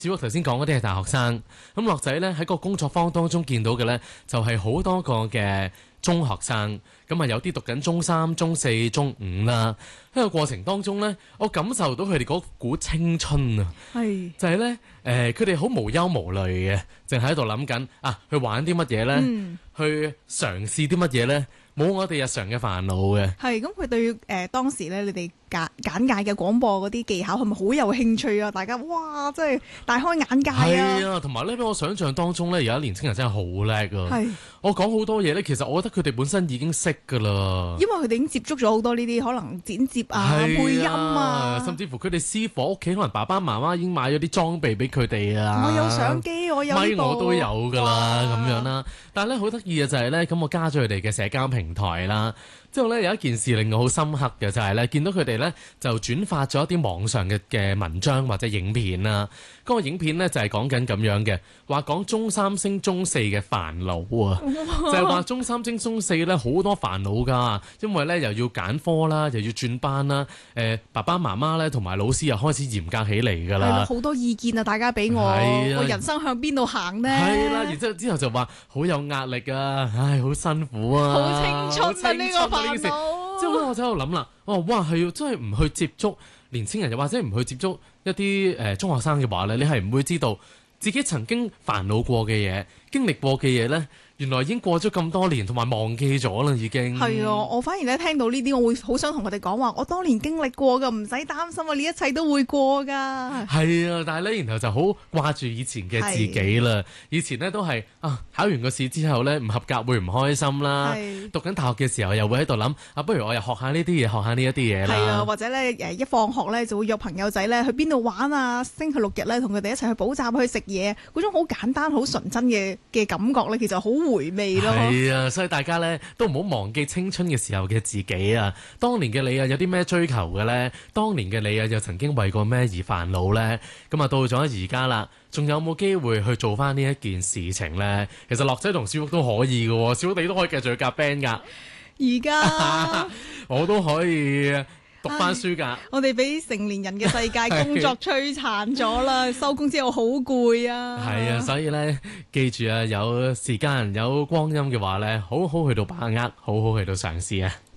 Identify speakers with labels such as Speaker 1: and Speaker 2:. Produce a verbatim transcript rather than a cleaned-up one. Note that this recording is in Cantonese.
Speaker 1: 只不過頭先講嗰啲係大學生，咁樂仔呢喺個工作坊當中見到嘅呢，就係好多個嘅中學生，咁啊有啲讀緊中三、中四、中五啦。喺個過程當中呢，我感受到佢哋嗰股青春啊，
Speaker 2: 係
Speaker 1: 就係呢，誒佢哋好無憂無慮嘅，淨係喺度諗緊啊，去玩啲乜嘢呢？
Speaker 2: 嗯
Speaker 1: 去嘗試啲乜嘢呢？冇我哋日常嘅煩惱嘅。
Speaker 2: 係咁，佢對誒、呃、當時咧，你哋簡簡介嘅廣播嗰啲技巧係咪好有興趣啊？大家哇，真係大開眼界啊！
Speaker 1: 係啊，同埋咧，俾我想象當中咧，而家年輕人真係好叻啊！
Speaker 2: 係
Speaker 1: 我講好多嘢咧，其實我覺得佢哋本身已經識噶啦。
Speaker 2: 因為佢哋已經接觸咗好多呢啲可能剪接啊、配音啊，
Speaker 1: 甚至乎佢哋師傅屋企可能爸爸媽媽已經買咗啲裝備俾佢哋啊。
Speaker 2: 我有相機，我有呢
Speaker 1: 咪
Speaker 2: 部
Speaker 1: 我都有噶啦，
Speaker 2: 哇
Speaker 1: 咁樣啦。但係咧好得意嘅就係咧，咁我加咗佢哋嘅社交平台啦。之後咧有一件事令我好深刻嘅就係咧，見到佢哋咧就轉發咗一啲網上嘅嘅文章或者影片啦。嗰個影片咧就係講緊咁樣嘅，話講中三升中四嘅煩惱啊，就係話中三升中四咧好多煩惱㗎，因為咧又要揀科啦，又要轉班啦，誒爸爸媽媽咧同埋老師又開始嚴格起嚟㗎啦，
Speaker 2: 好多意見啊！大家俾我，
Speaker 1: 係啊
Speaker 2: 我人生向邊度行呢？
Speaker 1: 係啦，然之後之後就話好有壓力啊，唉，好辛苦啊，
Speaker 2: 好青春啊！呢個煩惱，
Speaker 1: 之後咧我就喺度諗啦，哦，哇，係要真係唔去接觸年青人，又或者唔去接觸一啲誒、呃、中學生嘅話咧，你係唔會知道自己曾經煩惱過嘅嘢、經歷過嘅嘢咧。原來已經過咗咁多年，同埋忘記咗啦，已經。係
Speaker 2: 啊，我反而咧聽到呢啲，我會好想同佢哋講話，我當年經歷過㗎，唔使擔心啊，呢一切都會過㗎。
Speaker 1: 係啊，但係咧，然後就好掛住以前嘅自己啦。以前咧都係啊，考完個試之後咧唔合格會唔開心啦。讀緊大學嘅時候又會喺度諗啊，不如我又學下呢啲嘢，學下呢一啲嘢啦。係啊，
Speaker 2: 或者咧誒一放學咧就會約朋友仔咧去邊度玩啊，星期六日咧同佢哋一齊去補習去食嘢，嗰種好簡單好純真嘅嘅感覺咧，其實好回味咯。
Speaker 1: 係啊，所以大家咧都唔好忘記青春嘅時候嘅自己啊！當年嘅你啊，有啲咩追求嘅咧？當年嘅你啊，又曾經為過咩而煩惱咧？咁啊，到咗而家啦，仲有冇機會去做翻呢一件事情咧？其實樂仔同小屋都可以嘅，小屋你都可以繼續去夾 band 噶。
Speaker 2: 而家
Speaker 1: 我都可以讀翻書㗎。
Speaker 2: 我哋俾成年人嘅世界工作摧殘咗啦，收工之後好攰啊。
Speaker 1: 係啊，所以咧記住啊，有時間有光陰嘅話咧，好好去到把握，好好去到嘗試啊。